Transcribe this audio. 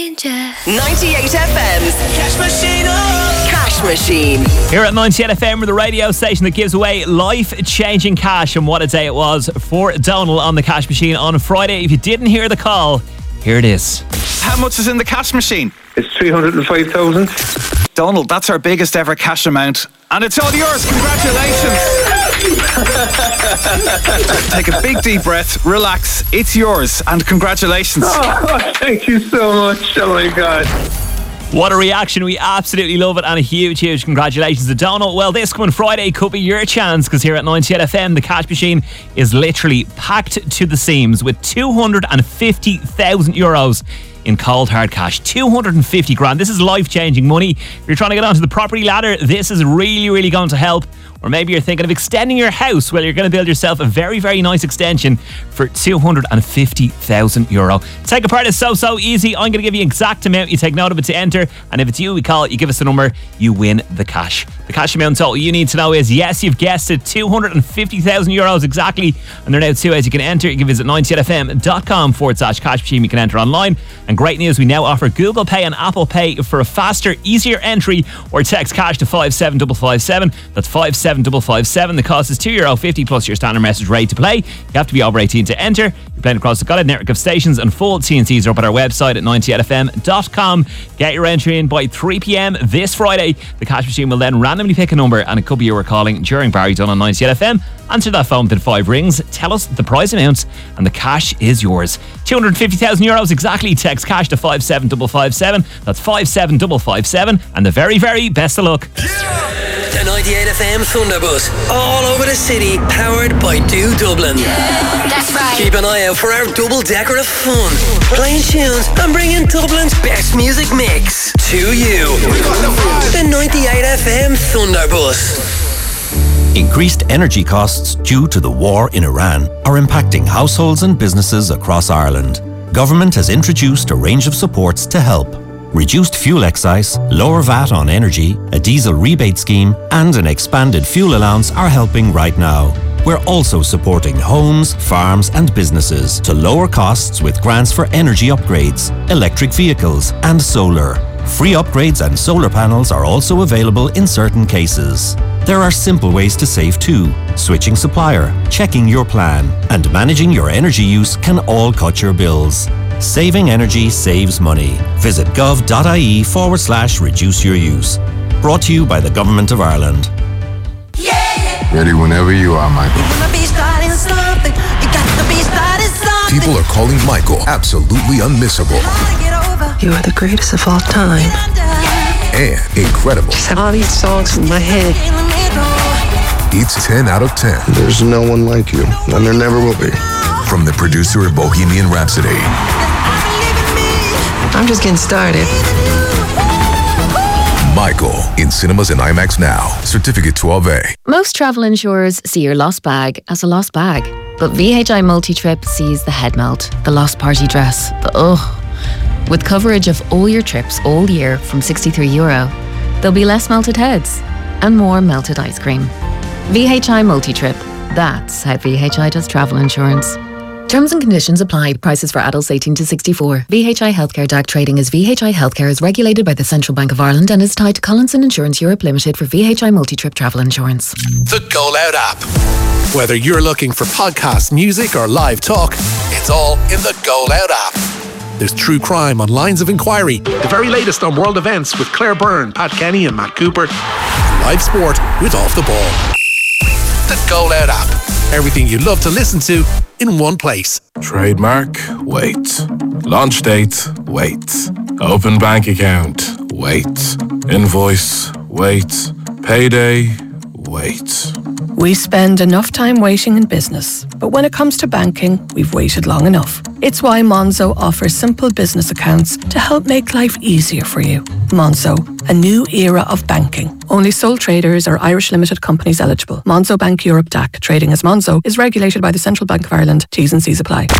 98 FM's Cash Machine. Cash Machine. Here at 98 FM, we're the radio station that gives away life-changing cash, and what a day it was for Donald on the Cash Machine on Friday. If you didn't hear the call, here it is. How much is in the cash machine? It's 305,000. Donald, that's our biggest ever cash amount, and it's all yours. Congratulations. Take a big deep breath, relax, it's yours, and congratulations. Oh, thank you so much. Oh my God. What a reaction. We absolutely love it, and a huge congratulations to Donald. Well, this coming Friday could be your chance, because here at 98 FM, the cash machine is literally packed to the seams with 250,000 euros in cold hard cash. 250 grand. This is life-changing money. If you're trying to get onto the property ladder, this is really going to help. Or maybe you're thinking of extending your house. Well, you're going to build yourself a very nice extension for 250,000 euro. Take a part is so easy. I'm going to give you exact amount. You take note of it to enter, and if it's you, we call it, you give us the number, you win the cash. The cash amount total you need to know is, yes, you've guessed it, 250,000 euros exactly. And there are now two ways you can enter. You can visit 98fm.com/cash machine. You can enter online. And great news, we now offer Google Pay and Apple Pay for a faster, easier entry, or text cash to 57557. That's 57557. The cost is €2.50 plus your standard message rate to play. You have to be over 18 to enter. You're playing across the Godhead network of stations, and full T&Cs are up at our website at 98fm.com. Get your entry in by 3 p.m. this Friday. The cash machine will then randomly pick a number, and it could be you were calling during Barry Dunn on 98 FM. Answer that phone within 5 rings, tell us the prize amounts, and the cash is yours. 250,000 euros exactly. Text cash to 57557. That's 57557. And the very best of luck. The 98 FM Thunderbus, all over the city, powered by Do Dublin. That's right. Keep an eye out for our double-decker of fun, playing tunes and bringing Dublin's best music mix to you. The 98 FM Thunderbus. Increased energy costs due to the war in Iran are impacting households and businesses across Ireland. Government has introduced a range of supports to help. Reduced fuel excise, lower VAT on energy, a diesel rebate scheme, and an expanded fuel allowance are helping right now. We're also supporting homes, farms, and businesses to lower costs with grants for energy upgrades, electric vehicles, and solar. Free upgrades and solar panels are also available in certain cases. There are simple ways to save too. Switching supplier, checking your plan, and managing your energy use can all cut your bills. Saving energy saves money. Visit gov.ie/reduce your use. Brought to you by the Government of Ireland. Ready whenever you are, Michael. People are calling Michael absolutely unmissable. You are the greatest of all time. And incredible. Just have all these songs in my head. It's 10 out of 10. There's no one like you, and there never will be. From the producer of Bohemian Rhapsody. I'm just getting started. Michael, in cinemas and IMAX now. Certificate 12A. Most travel insurers see your lost bag as a lost bag. But VHI Multi-Trip sees the head melt, the lost party dress, the ugh. With coverage of all your trips all year from €63, there'll be less melted heads and more melted ice cream. VHI Multi-Trip. That's how VHI does travel insurance. Terms and conditions apply. Prices for adults 18 to 64. VHI Healthcare DAC trading as VHI Healthcare is regulated by the Central Bank of Ireland and is tied to Collinson Insurance Europe Limited for VHI Multi-Trip travel insurance. The Go Loud app. Whether you're looking for podcasts, music or live talk, it's all in the Go Loud app. There's true crime on Lines of Inquiry, the very latest on world events with Claire Byrne, Pat Kenny and Matt Cooper, and live sport with Off the Ball. The Go Loud app. Everything you love to listen to in one place. Trademark, wait. Launch date, wait. Open bank account, wait. Invoice, wait. Payday, wait. We spend enough time waiting in business, but when it comes to banking, we've waited long enough. It's why Monzo offers simple business accounts to help make life easier for you. Monzo, a new era of banking. Only sole traders or Irish limited companies eligible. Monzo Bank Europe DAC, trading as Monzo, is regulated by the Central Bank of Ireland. T's and C's apply.